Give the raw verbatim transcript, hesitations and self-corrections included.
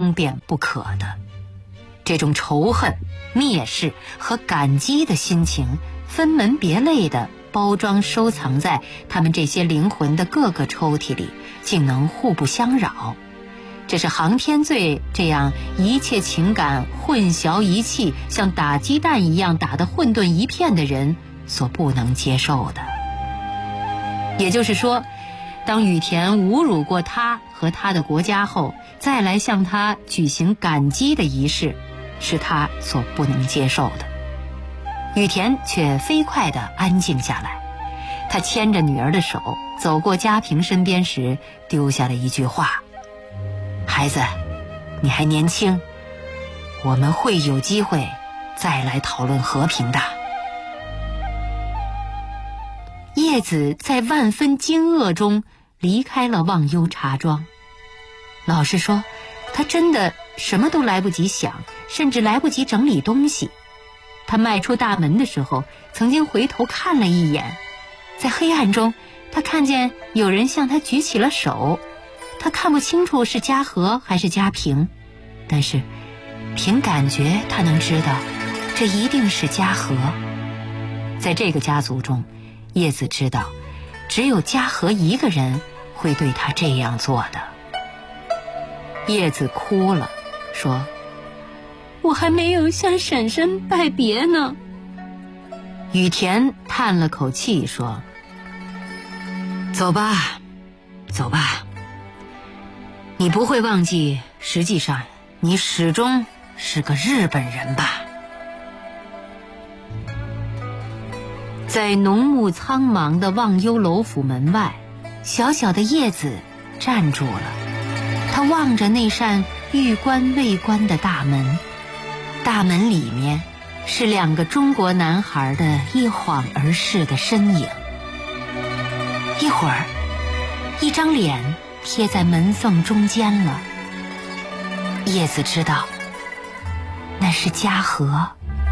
争辩不可的。这种仇恨、蔑视和感激的心情分门别类地包装收藏在他们这些灵魂的各个抽屉里，竟能互不相扰。这是航天罪这样一切情感混淆一气，像打鸡蛋一样打得混沌一片的人所不能接受的。也就是说，当羽田侮辱过他和他的国家后，再来向他举行感激的仪式，是他所不能接受的。羽田却飞快地安静下来，他牵着女儿的手走过家平身边时，丢下了一句话：孩子，你还年轻，我们会有机会再来讨论和平的。叶子在万分惊愕中离开了忘忧茶庄。老实说，他真的什么都来不及想，甚至来不及整理东西。他迈出大门的时候，曾经回头看了一眼，在黑暗中，他看见有人向他举起了手。他看不清楚是嘉禾还是嘉平，但是凭感觉他能知道，这一定是嘉禾。在这个家族中，叶子知道，只有嘉禾一个人会对他这样做的。叶子哭了，说：我还没有向婶婶拜别呢。羽田叹了口气说：走吧，走吧，你不会忘记，实际上你始终是个日本人吧。在浓雾苍茫的忘忧楼府门外，小小的叶子站住了。他望着那扇欲关未关的大门，大门里面是两个中国男孩的一晃而逝的身影。一会儿，一张脸贴在门缝中间了。叶子知道，那是嘉禾。